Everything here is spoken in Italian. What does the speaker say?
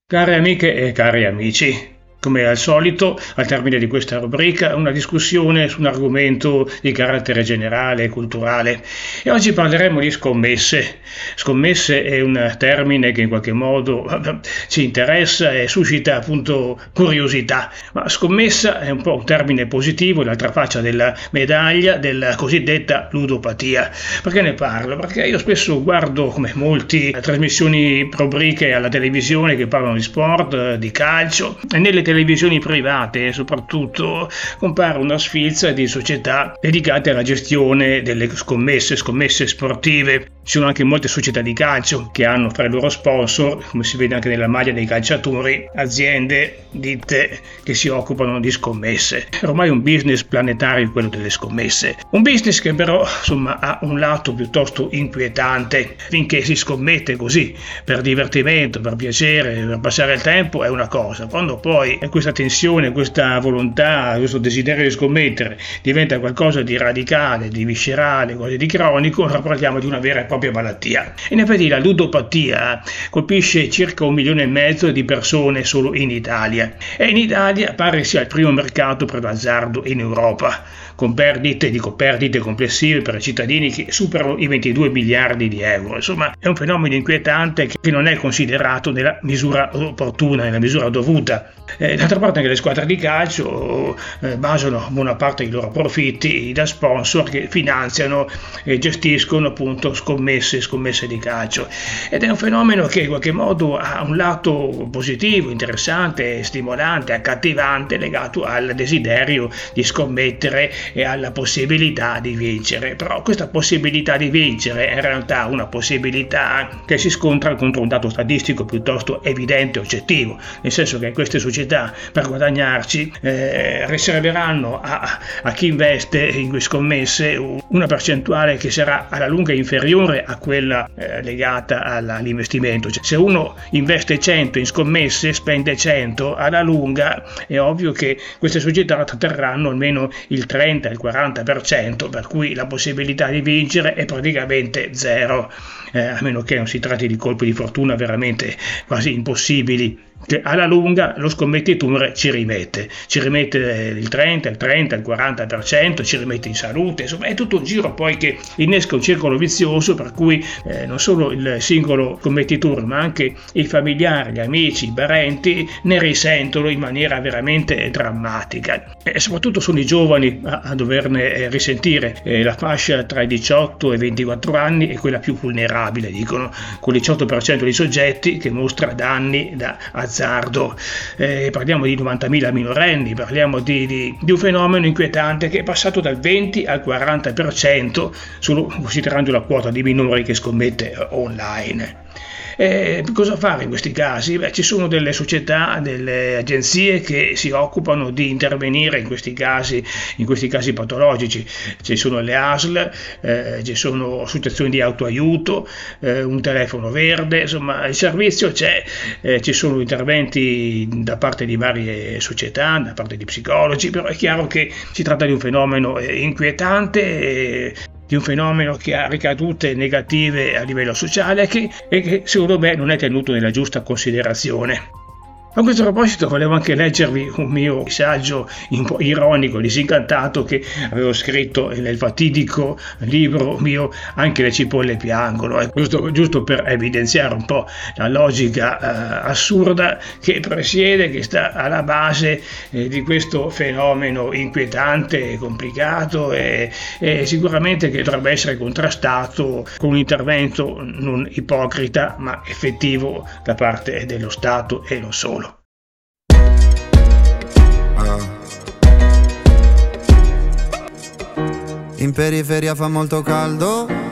Care amiche e cari amici, come al solito, al termine di questa rubrica, una discussione su un argomento di carattere generale e culturale. E oggi parleremo di scommesse. Scommesse è un termine che in qualche modo ci interessa e suscita appunto curiosità. Ma scommessa è un po' un termine positivo, l'altra faccia della medaglia della cosiddetta ludopatia. Perché ne parlo? Perché io spesso guardo, come molti, trasmissioni rubriche alla televisione che parlano di sport, di calcio, e nelle televisioni private soprattutto compare una sfilza di società dedicate alla gestione delle scommesse sportive. Ci sono anche molte società di calcio che hanno fra i loro sponsor, come si vede anche nella maglia dei calciatori, aziende, ditte che si occupano di scommesse. È ormai un business planetario quello delle scommesse. Un business che però ha un lato piuttosto inquietante. Finché si scommette così, per divertimento, per piacere, per passare il tempo, è una cosa. Quando poi questa tensione, questa volontà, questo desiderio di scommettere diventa qualcosa di radicale, di viscerale, quasi di cronico, allora parliamo di una vera e propria malattia. In effetti la ludopatia colpisce circa 1,5 milioni di persone solo in Italia, e in Italia pare sia il primo mercato per l'azzardo in Europa, con perdite complessive per i cittadini che superano i 22 miliardi di euro. Insomma, è un fenomeno inquietante che non è considerato nella misura opportuna, nella misura dovuta. D'altra parte anche le squadre di calcio basano buona parte dei loro profitti da sponsor che finanziano e gestiscono appunto scommesse di calcio, ed è un fenomeno che in qualche modo ha un lato positivo, interessante, stimolante, accattivante, legato al desiderio di scommettere e alla possibilità di vincere. Però questa possibilità di vincere è in realtà una possibilità che si scontra contro un dato statistico piuttosto evidente e oggettivo, nel senso che queste società per guadagnarci riserveranno a chi investe in queste scommesse una percentuale che sarà alla lunga inferiore a quella legata all'investimento. Cioè, se uno investe 100 in scommesse, spende 100, alla lunga è ovvio che queste società tratterranno almeno il 30, il 40%, per cui la possibilità di vincere è praticamente zero, a meno che non si tratti di colpi di fortuna veramente quasi impossibili, che alla lunga lo scommettitore ci rimette il 30, il 40%, ci rimette in salute. Insomma, è tutto un giro poi che innesca un circolo vizioso, per cui non solo il singolo scommettitore ma anche i familiari, gli amici, i parenti ne risentono in maniera veramente drammatica, e soprattutto sono i giovani a doverne risentire. La fascia tra i 18 e i 24 anni è quella più vulnerabile, dicono, con il 18% di soggetti che mostra danni da azzardo. Parliamo di 90.000 minorenni, parliamo di un fenomeno inquietante che è passato dal 20 al 40%, solo considerando la quota di minori che scommette online. Cosa fare in questi casi? Ci sono delle società, delle agenzie che si occupano di intervenire in questi casi patologici. Ci sono le ASL, ci sono associazioni di autoaiuto, un telefono verde, insomma il servizio c'è, ci sono interventi da parte di varie società, da parte di psicologi, però è chiaro che si tratta di un fenomeno inquietante, di un fenomeno che ha ricadute negative a livello sociale e che secondo me non è tenuto nella giusta considerazione. A questo proposito volevo anche leggervi un mio saggio un po' ironico, disincantato, che avevo scritto nel fatidico libro mio Anche le cipolle piangono, giusto per evidenziare un po' la logica assurda che presiede, che sta alla base di questo fenomeno inquietante, complicato e sicuramente che dovrebbe essere contrastato con un intervento non ipocrita ma effettivo da parte dello Stato e non solo. In periferia fa molto caldo,